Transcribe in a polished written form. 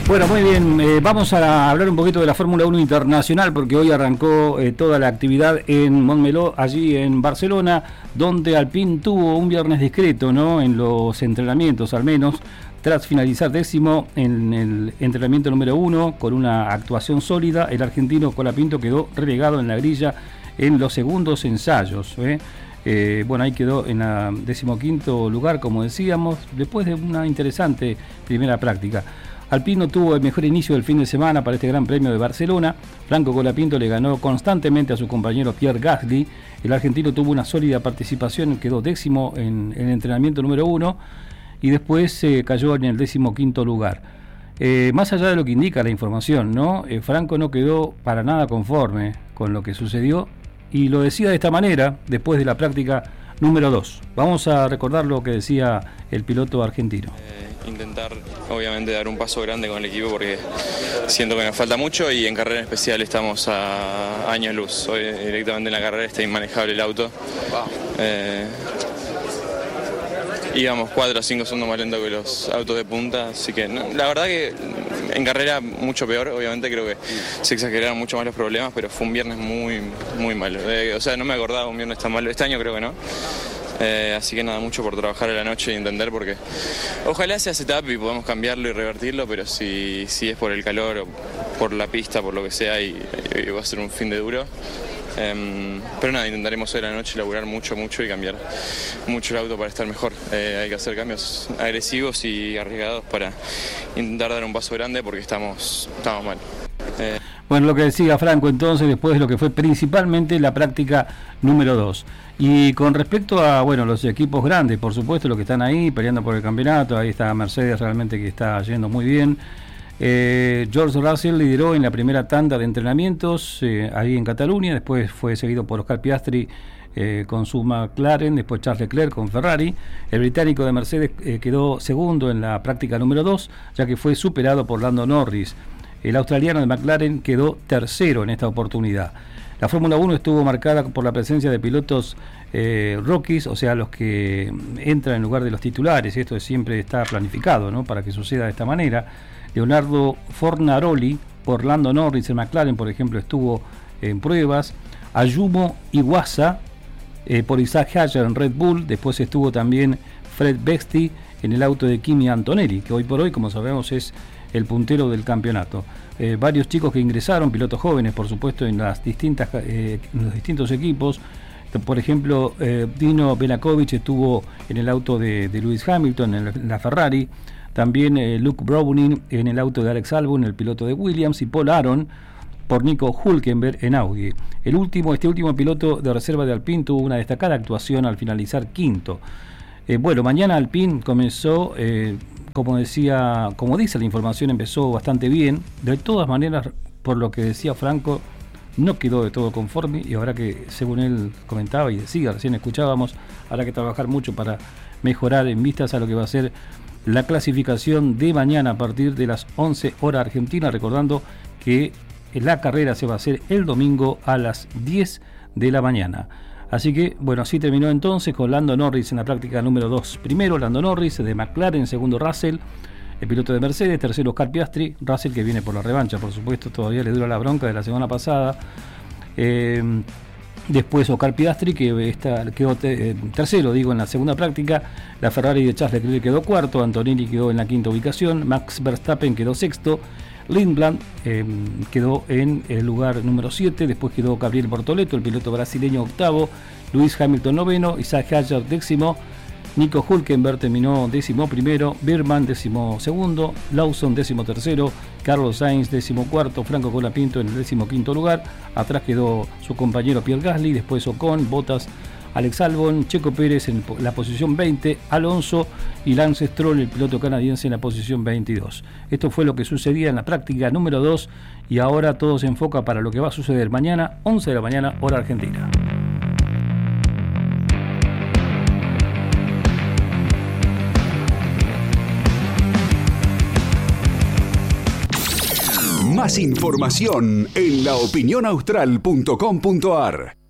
Bueno, muy bien, vamos a hablar un poquito de la Fórmula 1 internacional porque hoy arrancó toda la actividad en Montmeló, allí en Barcelona, donde Alpine tuvo un viernes discreto, ¿no? En los entrenamientos al menos, tras finalizar 10º en el entrenamiento número 1 con una actuación sólida, el argentino Colapinto quedó relegado en la grilla en los segundos ensayos, bueno, ahí quedó en la 15º lugar, como decíamos, después de una interesante primera práctica. Alpine tuvo el mejor inicio del fin de semana para este Gran Premio de Barcelona. Franco Colapinto le ganó constantemente a su compañero Pierre Gasly. El argentino tuvo una sólida participación, quedó 10º en el entrenamiento número 1 y después cayó en el 15º lugar. Más allá de lo que indica la información, ¿no? Franco no quedó para nada conforme con lo que sucedió y lo decía de esta manera después de la práctica número 2. Vamos a recordar lo que decía el piloto argentino. Intentar obviamente dar un paso grande con el equipo porque siento que nos falta mucho y en carrera en especial estamos a años luz. Hoy directamente en la carrera está inmanejable el auto. Íbamos 4 o 5 segundos más lento que los autos de punta, así que no, la verdad que en carrera mucho peor, obviamente creo que se exageraron mucho más los problemas, pero fue un viernes muy malo. O sea, no me acordaba un viernes tan malo, este año creo que no. Así que nada, mucho por trabajar a la noche y entender, porque ojalá sea setup y podamos cambiarlo y revertirlo, pero si es por el calor o por la pista, por lo que sea, y va a ser un fin de duro. Pero nada, intentaremos hoy a la noche laburar mucho y cambiar mucho el auto para estar mejor. Hay que hacer cambios agresivos y arriesgados para intentar dar un paso grande porque estamos mal. Bueno, lo que decía Franco entonces, después de lo que fue principalmente la práctica número 2. Y con respecto a, bueno, los equipos grandes, por supuesto, los que están ahí peleando por el campeonato, ahí está Mercedes realmente que está yendo muy bien. George Russell lideró en la primera tanda de entrenamientos ahí en Cataluña, después fue seguido por Oscar Piastri con su McLaren, después Charles Leclerc con Ferrari. El británico de Mercedes quedó segundo en la práctica número 2, ya que fue superado por Lando Norris. El australiano de McLaren quedó tercero en esta oportunidad. La Fórmula 1 estuvo marcada por la presencia de pilotos rookies, o sea, los que entran en lugar de los titulares. Esto siempre está planificado, ¿no?, para que suceda de esta manera. Leonardo Fornaroli por Lando Norris en McLaren, por ejemplo, estuvo en pruebas. Ayumu Iwasa por Isaac Hadjar en Red Bull. Después estuvo también Fred Bexty en el auto de Kimi Antonelli, que hoy por hoy, como sabemos, es el puntero del campeonato. Varios chicos que ingresaron, pilotos jóvenes, por supuesto, en los distintos equipos. Por ejemplo, Dino Benakovic estuvo en el auto de Lewis Hamilton, en la Ferrari. También Luke Browning en el auto de Alex Albon, el piloto de Williams, y Paul Aron por Nico Hülkenberg en Audi. Este último piloto de reserva de Alpine tuvo una destacada actuación al finalizar quinto. Bueno, mañana Alpine comenzó, como dice la información, empezó bastante bien. De todas maneras, por lo que decía Franco, no quedó de todo conforme y habrá que, según él comentaba y decía, recién escuchábamos, habrá que trabajar mucho para mejorar en vistas a lo que va a ser la clasificación de mañana a partir de las 11 horas argentinas, recordando que la carrera se va a hacer el domingo a las 10 de la mañana. Así que, bueno, así terminó entonces con Lando Norris en la práctica número 2. Primero Lando Norris de McLaren, segundo Russell, el piloto de Mercedes, tercero Oscar Piastri, Russell que viene por la revancha, por supuesto, todavía le dura la bronca de la semana pasada. Después Oscar Piastri, que quedó tercero, en la segunda práctica. La Ferrari de Charles Leclerc quedó cuarto, Antonelli quedó en la quinta ubicación, Max Verstappen quedó sexto, Lindblad quedó en el lugar número 7, después quedó Gabriel Bortoleto, el piloto brasileño, octavo, Lewis Hamilton noveno, Isaac Hadjar décimo, Nico Hülkenberg terminó 11º, Birman 12º, Lawson 13º, Carlos Sainz 14º, Franco Colapinto en el 15º lugar. Atrás quedó su compañero Pierre Gasly, después Ocon, Bottas, Alex Albon, Checo Pérez en la posición 20, Alonso y Lance Stroll, el piloto canadiense, en la posición 22. Esto fue lo que sucedía en la práctica número 2 y ahora todo se enfoca para lo que va a suceder mañana, 11 de la mañana, hora argentina. Más información en laopinionaustral.com.ar.